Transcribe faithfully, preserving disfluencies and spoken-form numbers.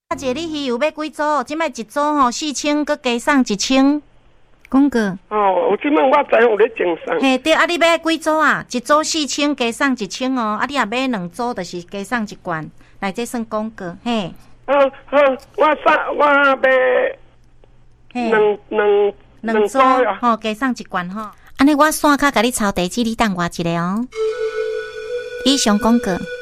啊，姐，你鱼有要几组？即摆一组吼四千，佮加送一千。讲过。 哦，有即摆我知有咧种送。 嘿，对，啊，你要几组啊？一组四千，加送一千哦。啊，你若买两组，就是加送一罐。来，这算广告，嘿。 好好，我送我要两两两组吼，加送一罐吼。安尼我线卡甲你抄地址，你等我一下哦。以上广告。